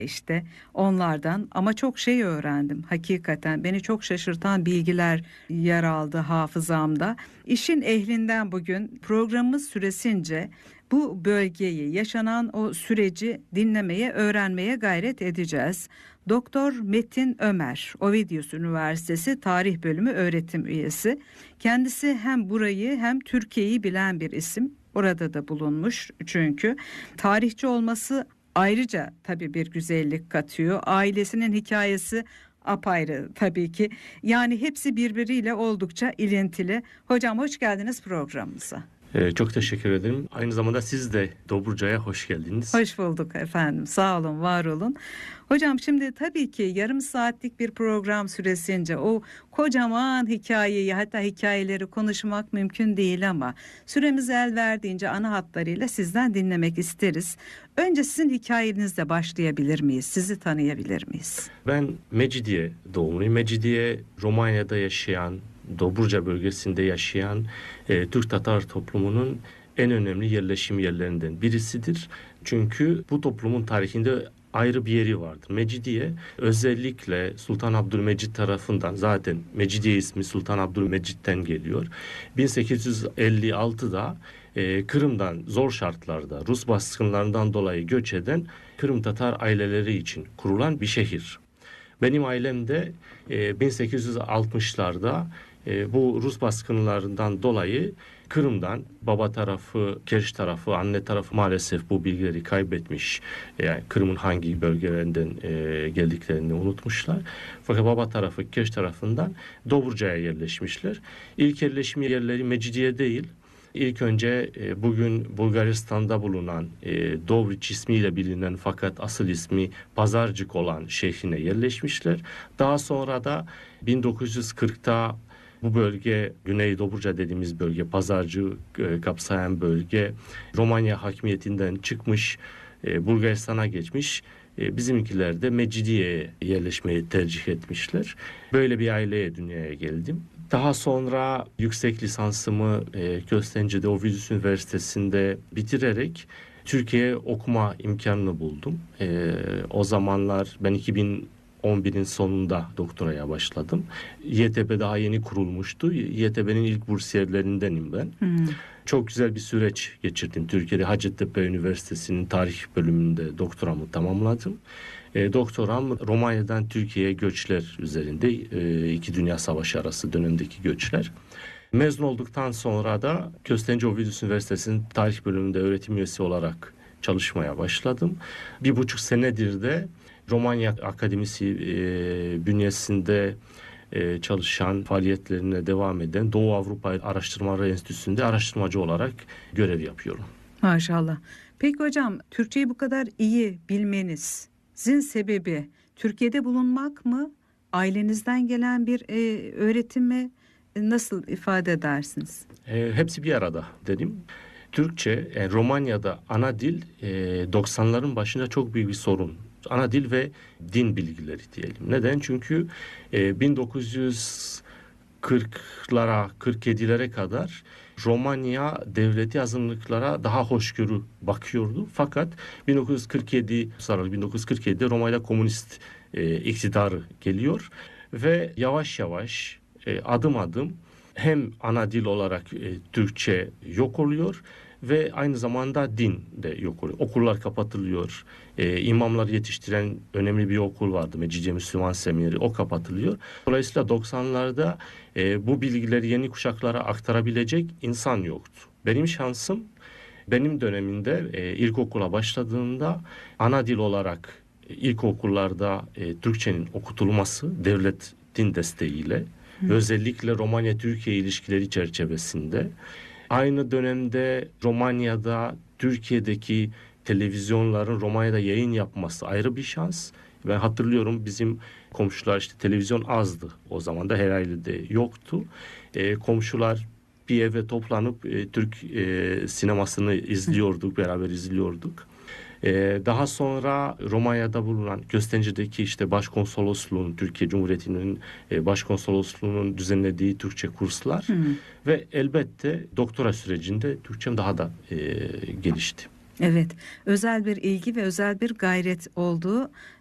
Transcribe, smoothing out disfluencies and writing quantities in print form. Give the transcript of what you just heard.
İşte onlardan ama çok şey öğrendim. Hakikaten beni çok şaşırtan bilgiler yer aldı hafızamda. İşin ehlinden bugün programımız süresince bu bölgeyi, yaşanan o süreci dinlemeye, öğrenmeye gayret edeceğiz. Doktor Metin Ömer, Ovidius Üniversitesi Tarih Bölümü öğretim üyesi. Kendisi hem burayı hem Türkiye'yi bilen bir isim. Orada da bulunmuş çünkü tarihçi olması ayrıca tabii bir güzellik katıyor. Ailesinin hikayesi apayrı tabii ki. Yani hepsi birbiriyle oldukça ilintili. Hocam hoş geldiniz programımıza. Çok teşekkür ederim. Aynı zamanda siz de Dobruca'ya hoş geldiniz. Hoş bulduk efendim. Sağ olun, var olun. Hocam şimdi tabii ki yarım saatlik bir program süresince o kocaman hikayeyi, hatta hikayeleri konuşmak mümkün değil ama süremiz el verdiğince ana hatlarıyla sizden dinlemek isteriz. Önce sizin hikayenizle başlayabilir miyiz? Sizi tanıyabilir miyiz? Ben Mecidiye doğumluyum. Mecidiye Romanya'da yaşayan, Dobruca bölgesinde yaşayan Türk Tatar toplumunun en önemli yerleşim yerlerinden birisidir. Çünkü bu toplumun tarihinde ayrı bir yeri vardır. Mecidiye özellikle Sultan Abdülmecit tarafından, zaten Mecidiye ismi Sultan Abdülmecit'ten geliyor. 1856'da Kırım'dan zor şartlarda Rus baskınlarından dolayı göç eden Kırım Tatar aileleri için kurulan bir şehir. Benim ailem de 1860'larda bu Rus baskınlarından dolayı Kırım'dan, baba tarafı, Keriş tarafı, anne tarafı maalesef bu bilgileri kaybetmiş. Yani Kırım'ın hangi bölgelerinden geldiklerini unutmuşlar. Fakat baba tarafı, Keriş tarafından Dobruca'ya yerleşmişler. İlk yerleşim yerleri Mecidiye değil. İlk önce bugün Bulgaristan'da bulunan Dobruç ismiyle bilinen fakat asıl ismi Pazarcık olan şehrine yerleşmişler. Daha sonra da 1940'ta bu bölge, Güney Dobruca dediğimiz bölge, Pazarcık kapsayan bölge Romanya hakimiyetinden çıkmış, Bulgaristan'a geçmiş. Bizimkiler de Mecidiye'ye yerleşmeyi tercih etmişler. Böyle bir aileye dünyaya geldim. Daha sonra yüksek lisansımı Köstence'de Ovidius Üniversitesi'nde bitirerek Türkiye'ye okuma imkanını buldum. O zamanlar ben 2011'in sonunda doktoraya başladım. YTB daha yeni kurulmuştu. YTB'nin ilk bursiyerlerindenim ben. Çok güzel bir süreç geçirdim. Türkiye'de Hacettepe Üniversitesi'nin tarih bölümünde doktoramı tamamladım. Doktoram Romanya'dan Türkiye'ye göçler üzerinde, İki Dünya Savaşı arası dönemdeki göçler. Mezun olduktan sonra da Köstence Ovidius Üniversitesi'nin tarih bölümünde öğretim üyesi olarak çalışmaya başladım. 1,5 senedir de Romanya Akademisi bünyesinde çalışan, faaliyetlerine devam eden Doğu Avrupa Araştırmaları Enstitüsü'nde araştırmacı olarak görev yapıyorum. Maşallah. Peki hocam, Türkçeyi bu kadar iyi bilmenizin sebebi Türkiye'de bulunmak mı? Ailenizden gelen bir öğretim mi? Nasıl ifade edersiniz? Hepsi bir arada dedim. Türkçe, Romanya'da ana dil 90'ların başında çok büyük bir sorun. Ana dil ve din bilgileri diyelim. Neden? Çünkü 1940'lara, 47'lere kadar Romanya devleti azınlıklara daha hoşgörü bakıyordu. Fakat 1947'de Romanya'da komünist iktidarı geliyor ve yavaş yavaş adım adım hem ana dil olarak Türkçe yok oluyor ve aynı zamanda din de yok oluyor. Okullar kapatılıyor. İmamlar yetiştiren önemli bir okul vardı. Mecidiye Müslüman Semineri. O kapatılıyor. Dolayısıyla 90'larda bu bilgileri yeni kuşaklara aktarabilecek insan yoktu. Benim şansım, benim döneminde ilkokula başladığımda ana dil olarak ilkokullarda Türkçenin okutulması devletin desteğiyle, özellikle Romanya-Türkiye ilişkileri çerçevesinde. Aynı dönemde Romanya'da Türkiye'deki televizyonların Romanya'da yayın yapması ayrı bir şans. Ben hatırlıyorum, bizim komşular, işte televizyon azdı. O zaman da her ailede yoktu. Komşular bir eve toplanıp Türk sinemasını izliyorduk, beraber izliyorduk. Daha sonra Romanya'da bulunan Köstence'deki işte başkonsolosluğun, Türkiye Cumhuriyeti'nin başkonsolosluğunun düzenlediği Türkçe kurslar ve elbette doktora sürecinde Türkçem daha da gelişti. Evet, özel bir ilgi ve özel bir gayret olduğu